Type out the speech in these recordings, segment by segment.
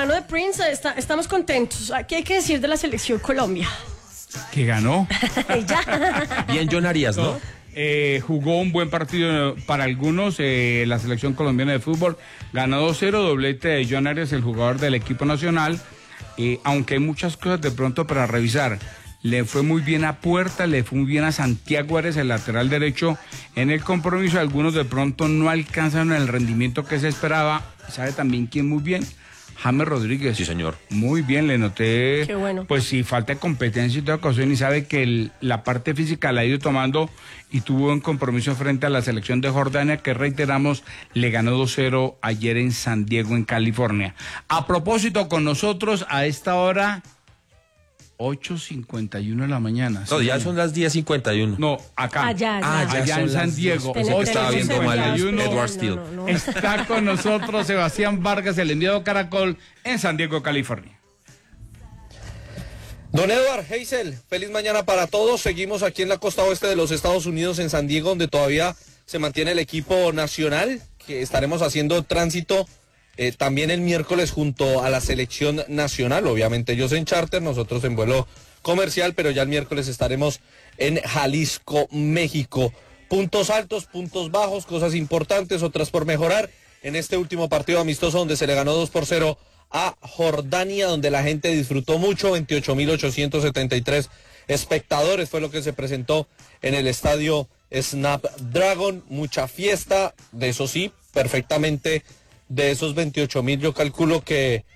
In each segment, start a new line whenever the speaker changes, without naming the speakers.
hermano de Prince, estamos contentos. ¿Qué hay que decir de la selección Colombia?
Que ganó.
Ya.
Bien John Arias, ¿no?
Jugó un buen partido para algunos, la selección colombiana de fútbol ganó 2-0, doblete de John Arias, el jugador del equipo nacional, aunque hay muchas cosas de pronto para revisar. Le fue muy bien a Puerta, le fue muy bien a Santiago Arias, el lateral derecho, en el compromiso. Algunos de pronto no alcanzan el rendimiento que se esperaba. ¿Sabe también quién muy bien? James Rodríguez.
Sí, señor.
Muy bien, le noté.
Qué bueno.
Pues sí, falta de competencia y toda ocasión, y sabe que la parte física la ha ido tomando y tuvo un compromiso frente a la selección de Jordania, que reiteramos, le ganó 2-0 ayer en San Diego, en California. A propósito, con nosotros a esta hora, 8:51 de la mañana.
No, ya son las 10:51.
No, acá.
Allá
en San Diego.
Estaba viendo mal Edward Steele.
No.
Está con nosotros Sebastián Vargas, el enviado Caracol, en San Diego, California.
Don Edward, Hazel, feliz mañana para todos. Seguimos aquí en la costa oeste de los Estados Unidos, en San Diego, donde todavía se mantiene el equipo nacional, que estaremos haciendo tránsito también el miércoles junto a la selección nacional. Obviamente ellos en charter, nosotros en vuelo comercial, pero ya el miércoles estaremos en Jalisco, México. Puntos altos, puntos bajos, cosas importantes, otras por mejorar. En este último partido amistoso donde se le ganó 2-0 a Jordania, donde la gente disfrutó mucho, 28.873 espectadores fue lo que se presentó en el estadio Snapdragon, mucha fiesta, de eso sí, perfectamente, de esos 28.000 yo calculo que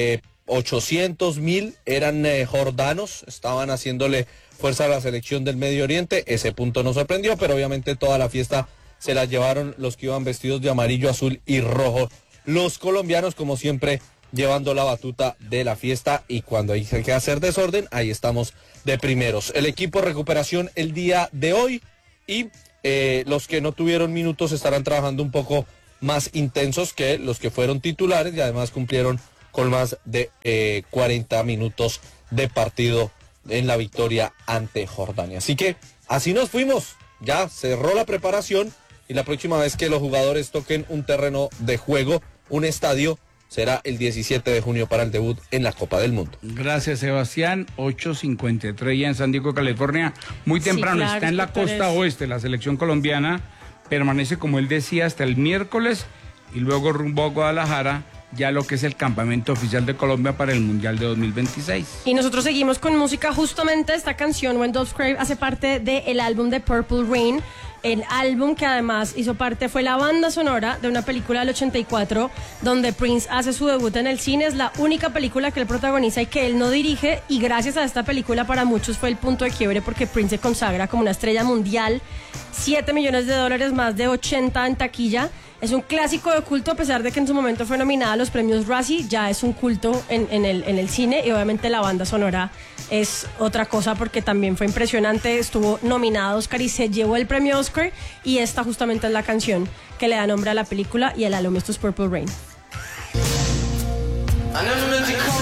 800.000 eran jordanos, estaban haciéndole fuerza a la selección del Medio Oriente. Ese punto nos sorprendió, pero obviamente toda la fiesta se la llevaron los que iban vestidos de amarillo, azul y rojo. Los colombianos, como siempre, llevando la batuta de la fiesta, y cuando hay que hacer desorden, ahí estamos de primeros. El equipo recuperación el día de hoy, y los que no tuvieron minutos estarán trabajando un poco más intensos que los que fueron titulares, y además cumplieron con más de 40 minutos de partido en la victoria ante Jordania. Así que así nos fuimos, ya cerró la preparación, y la próxima vez que los jugadores toquen un terreno de juego, un estadio, será el 17 de junio para el debut en la Copa del Mundo.
Gracias, Sebastián. 8:53 ya en San Diego, California. Muy temprano,
claro,
está en la costa oeste. La selección colombiana permanece, como él decía, hasta el miércoles, y luego rumbo a Guadalajara, ya lo que es el campamento oficial de Colombia para el Mundial de 2026.
Y nosotros seguimos con música. Justamente esta canción, When Doves Cry, hace parte del álbum de Purple Rain. El álbum que además fue la banda sonora de una película del 84 donde Prince hace su debut en el cine. Es la única película que él protagoniza y que él no dirige, y gracias a esta película para muchos fue el punto de quiebre, porque Prince se consagra como una estrella mundial. $7 millones, más de 80 en taquilla. Es un clásico de culto, a pesar de que en su momento fue nominada a los premios Razzie. Ya es un culto en el cine, y obviamente la banda sonora es otra cosa, porque también fue impresionante. Estuvo nominada a Oscar y se llevó el premio Oscar, y esta justamente es la canción que le da nombre a la película y el álbum. Esto es Purple Rain.